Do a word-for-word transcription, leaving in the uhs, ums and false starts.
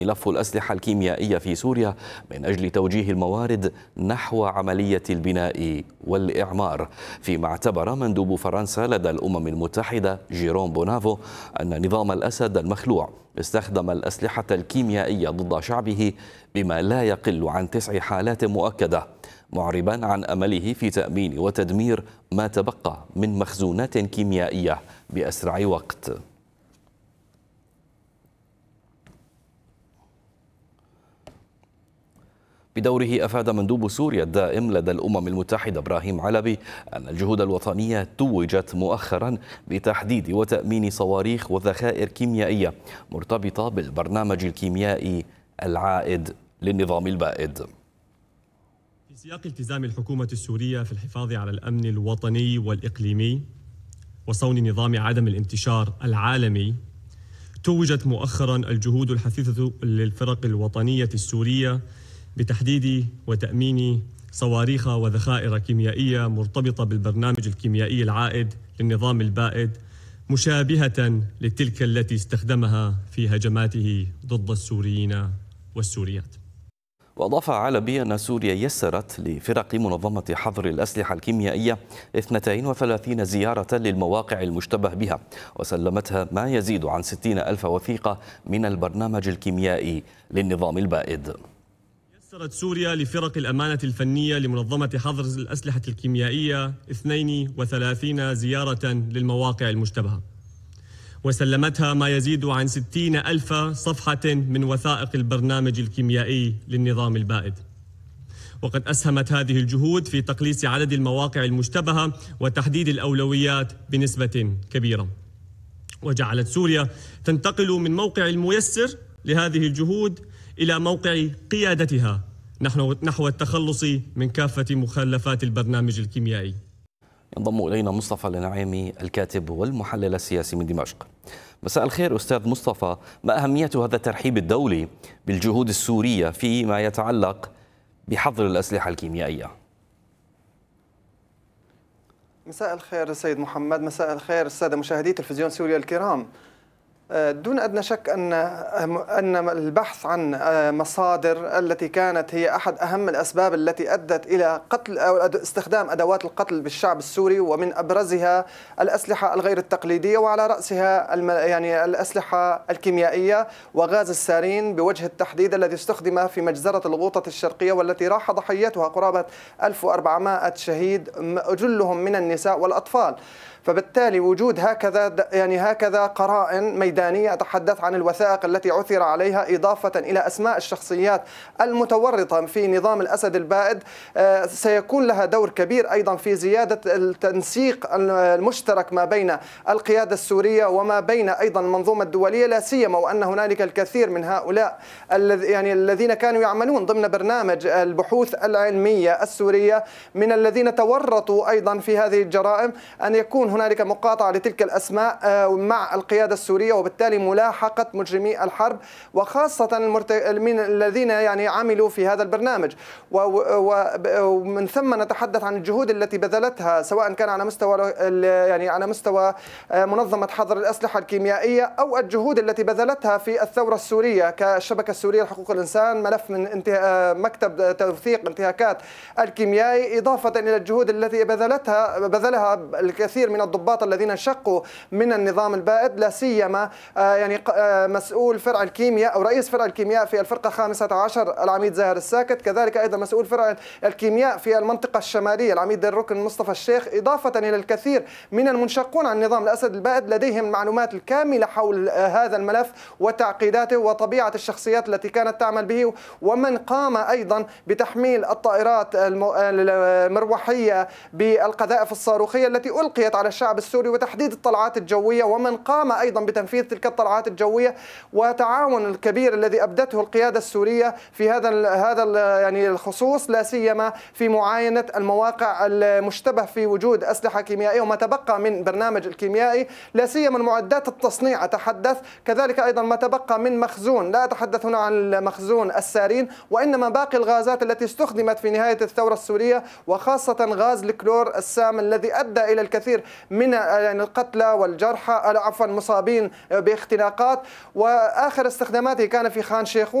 ملف الأسلحة الكيميائية في سوريا من أجل توجيه الموارد نحو عملية البناء والإعمار، فيما اعتبر مندوب فرنسا لدى الأمم المتحدة جيروم بونافو أن نظام الأسد المخلوع استخدم الأسلحة الكيميائية ضد شعبه بما لا يقل عن تسع حالات مؤكدة، معربا عن أمله في تأمين وتدمير ما تبقى من مخزونات كيميائية بأسرع وقت. بدوره أفاد مندوب سوريا الدائم لدى الأمم المتحدة إبراهيم علبي أن الجهود الوطنية توجت مؤخرا بتحديد وتأمين صواريخ وذخائر كيميائية مرتبطة بالبرنامج الكيميائي العائد للنظام البائد. في سياق التزام الحكومة السورية في الحفاظ على الأمن الوطني والإقليمي وصون نظام عدم الانتشار العالمي، توجت مؤخرا الجهود الحثيثة للفرق الوطنية السورية بتحديد وتأمين صواريخ وذخائر كيميائية مرتبطة بالبرنامج الكيميائي العائد للنظام البائد، مشابهة لتلك التي استخدمها في هجماته ضد السوريين والسوريات. وأضاف علبي أن سوريا يسرت لفرق منظمة حظر الأسلحة الكيميائية اثنتين وثلاثين زيارة للمواقع المشتبه بها، وسلمتها ما يزيد عن ستين ألف وثيقة من البرنامج الكيميائي للنظام البائد. يسرت سوريا لفرق الأمانة الفنية لمنظمة حظر الأسلحة الكيميائية اثنين وثلاثين زيارة للمواقع المشتبهة، وسلمتها ما يزيد عن ستين ألف صفحة من وثائق البرنامج الكيميائي للنظام البائد. وقد أسهمت هذه الجهود في تقليص عدد المواقع المشتبهة وتحديد الأولويات بنسبة كبيرة، وجعلت سوريا تنتقل من موقع الميسر لهذه الجهود إلى موقع قيادتها نحو التخلص من كافة مخلفات البرنامج الكيميائي. ينضم إلينا مصطفى النعيمي الكاتب والمحلل السياسي من دمشق. مساء الخير أستاذ مصطفى، ما أهمية هذا الترحيب الدولي بالجهود السورية فيما يتعلق بحظر الأسلحة الكيميائية؟ مساء الخير سيد محمد، مساء الخير السادة مشاهدي تلفزيون سوريا الكرام. دون أدنى شك أن أن البحث عن مصادر التي كانت هي أحد أهم الأسباب التي أدت إلى قتل أو استخدام أدوات القتل بالشعب السوري، ومن أبرزها الأسلحة الغير التقليدية، وعلى رأسها يعني الأسلحة الكيميائية وغاز السارين بوجه التحديد، الذي استخدم في مجزرة الغوطة الشرقية والتي راح ضحيتها قرابة ألف وأربعمائة شهيد، جلهم من النساء والأطفال. فبالتالي وجود هكذا يعني هكذا قرائن ميدانية، أتحدث عن الوثائق التي عثر عليها إضافة إلى أسماء الشخصيات المتورطة في نظام الأسد البائد، سيكون لها دور كبير أيضا في زيادة التنسيق المشترك ما بين القيادة السورية وما بين أيضا المنظومة الدولية، لا سيما وأن هنالك الكثير من هؤلاء يعني الذين كانوا يعملون ضمن برنامج البحوث العلمية السورية من الذين تورطوا أيضا في هذه الجرائم، أن يكون هنالك مقاطعة لتلك الأسماء مع القيادة السورية، وبالتالي ملاحقة مجرمي الحرب، وخاصة من الذين يعني عملوا في هذا البرنامج. ومن ثم نتحدث عن الجهود التي بذلتها سواء كان على مستوى يعني على مستوى منظمة حظر الأسلحة الكيميائية أو الجهود التي بذلتها في الثورة السورية كالشبكة السورية لحقوق الإنسان، ملف من انتهاء مكتب توثيق انتهاكات الكيميائي، إضافة إلى الجهود التي بذلتها بذلها الكثير من الضباط الذين شقوا من النظام البائد، لا سيما يعني مسؤول فرع الكيمياء أو رئيس فرع الكيمياء في الفرقة الخامسة عشر العميد زاهر الساكت، كذلك أيضا مسؤول فرع الكيمياء في المنطقة الشمالية العميد الركن مصطفى الشيخ، إضافة إلى الكثير من المنشقون عن نظام الأسد البائد لديهم المعلومات الكاملة حول هذا الملف وتعقيداته وطبيعة الشخصيات التي كانت تعمل به، ومن قام أيضا بتحميل الطائرات المروحية بالقذائف الصاروخية التي ألقيت على الشعب السوري وتحديد الطلعات الجوية، ومن قام أيضا بتنفيذ تلك الطلعات الجوية، وتعاون الكبير الذي أبدته القيادة السورية في هذا هذا يعني الخصوص، لا سيما في معاينة المواقع المشتبه في وجود أسلحة كيميائية وما تبقى من برنامج الكيميائي، لا سيما معدات التصنيع أتحدث، كذلك أيضا ما تبقى من مخزون، لا أتحدث هنا عن مخزون السارين وإنما باقي الغازات التي استخدمت في نهاية الثورة السورية، وخاصة غاز الكلور السام الذي أدى إلى الكثير من يعني القتلى والجرحى عفوا المصابين باختناقات، وآخر استخداماته كان في خان شيخون.